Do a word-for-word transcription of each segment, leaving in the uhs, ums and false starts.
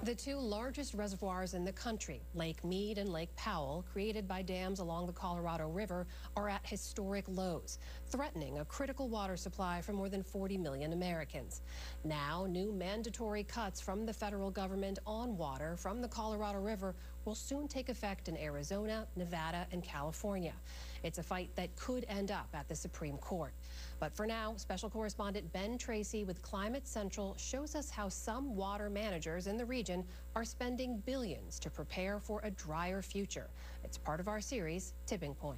The two largest reservoirs in the country, Lake Mead and Lake Powell, created by dams along the Colorado River, are at historic lows, threatening a critical water supply for more than forty million Americans. Now, new mandatory cuts from the federal government on water from the Colorado River will soon take effect in Arizona, Nevada, and California. It's a fight that could end up at the Supreme Court. But for now, special correspondent Ben Tracy with Climate Central shows us how some water managers in the region are spending billions to prepare for a drier future. It's part of our series, Tipping Point.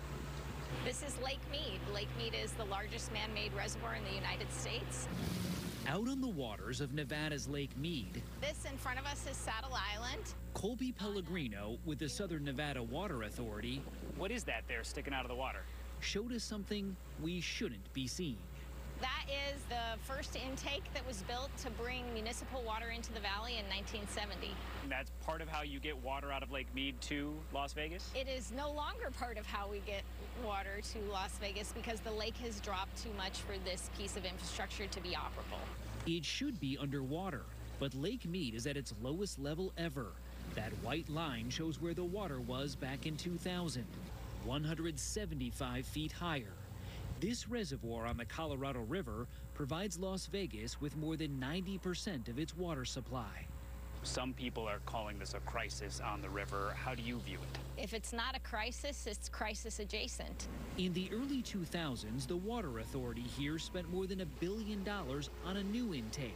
This is Lake Mead. Lake Mead is the largest man-made reservoir in the United States. Out on the waters of Nevada's Lake Mead, this in front of us is Saddle Island. Colby Pellegrino with the Southern Nevada Water Authority. What is that there sticking out of the water? Showed us something we shouldn't be seeing. That is the first intake that was built to bring municipal water into the valley in nineteen seventy. And that's part of how you get water out of Lake Mead to Las Vegas? It is no longer part of how we get water to Las Vegas because the lake has dropped too much for this piece of infrastructure to be operable. It should be underwater, but Lake Mead is at its lowest level ever. That white line shows where the water was back in two thousand, one hundred seventy-five feet higher. This reservoir on the Colorado River provides Las Vegas with more than ninety percent of its water supply. Some people are calling this a crisis on the river. How do you view it? If it's not a crisis, it's crisis adjacent. In the early two thousands, the Water Authority here spent more than a billion dollars on a new intake,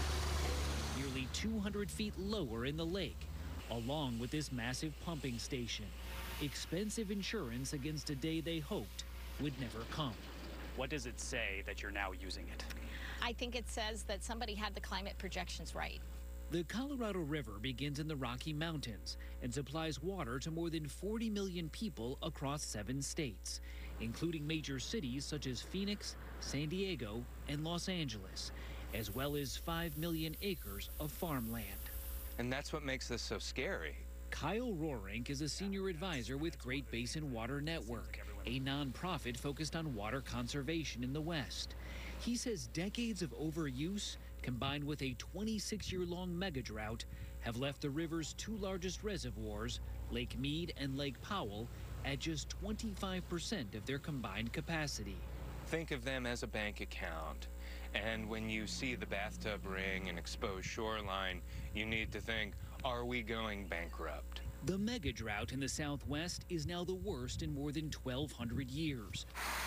nearly two hundred feet lower in the lake, along with this massive pumping station. Expensive insurance against a day they hoped would never come. What does it say that you're now using it? I think it says that somebody had the climate projections right. The Colorado River begins in the Rocky Mountains and supplies water to more than forty million people across seven states, including major cities such as Phoenix, San Diego, and Los Angeles, as well as five million acres of farmland. And that's what makes this so scary. Kyle Rohrink is a senior advisor with Great Basin Water Network, a nonprofit focused on water conservation in the West. He says decades of overuse, combined with a twenty-six year long mega drought, have left the river's two largest reservoirs, Lake Mead and Lake Powell, at just twenty-five percent of their combined capacity. Think of them as a bank account. And when you see the bathtub ring and exposed shoreline, you need to think, are we going bankrupt? The mega drought in the Southwest is now the worst in more than twelve hundred years.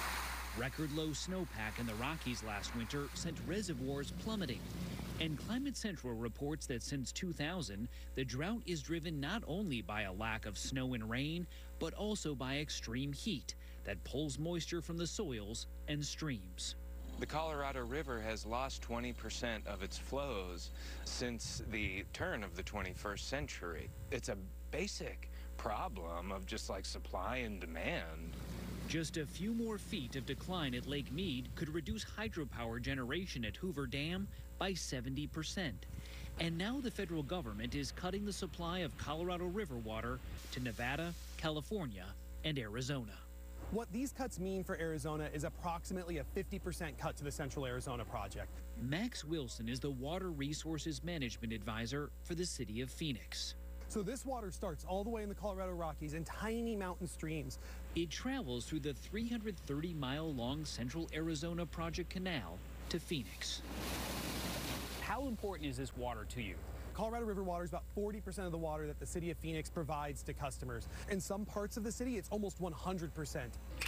Record low snowpack in the Rockies last winter sent reservoirs plummeting. And Climate Central reports that since two thousand, the drought is driven not only by a lack of snow and rain, but also by extreme heat that pulls moisture from the soils and streams. The Colorado River has lost twenty percent of its flows since the turn of the twenty-first century. It's a basic problem of just like supply and demand. Just a few more feet of decline at Lake Mead could reduce hydropower generation at Hoover Dam by seventy percent. And now the federal government is cutting the supply of Colorado River water to Nevada, California, and Arizona. What these cuts mean for Arizona is approximately a fifty percent cut to the Central Arizona project. Max Wilson is the Water Resources Management Advisor for the city of Phoenix. So this water starts all the way in the Colorado Rockies in tiny mountain streams. It travels through the three hundred thirty mile long Central Arizona Project Canal to Phoenix. How important is this water to you? Colorado River water is about forty percent of the water that the city of Phoenix provides to customers. In some parts of the city, it's almost one hundred percent.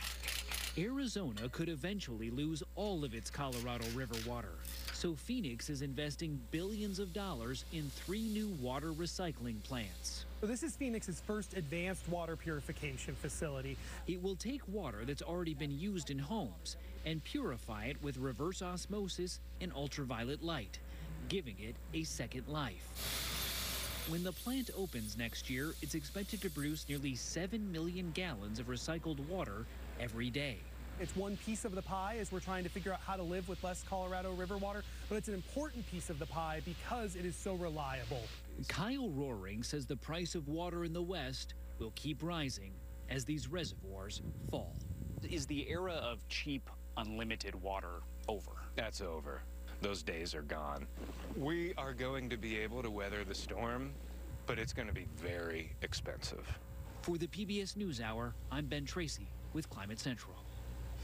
Arizona could eventually lose all of its Colorado River water, so Phoenix is investing billions of dollars in three new water recycling plants. So this is Phoenix's first advanced water purification facility. It will take water that's already been used in homes and purify it with reverse osmosis and ultraviolet light, giving it a second life. When the plant opens next year, it's expected to produce nearly seven million gallons of recycled water every day. It's one piece of the pie as we're trying to figure out how to live with less Colorado River water, but it's an important piece of the pie because it is so reliable. Kyle Rohrink says the price of water in the West will keep rising as these reservoirs fall. Is the era of cheap, unlimited water over? That's over. those days are gone. We are going to be able to weather the storm, but it's going to be very expensive. For the P B S NewsHour, I'm Ben Tracy with Climate Central.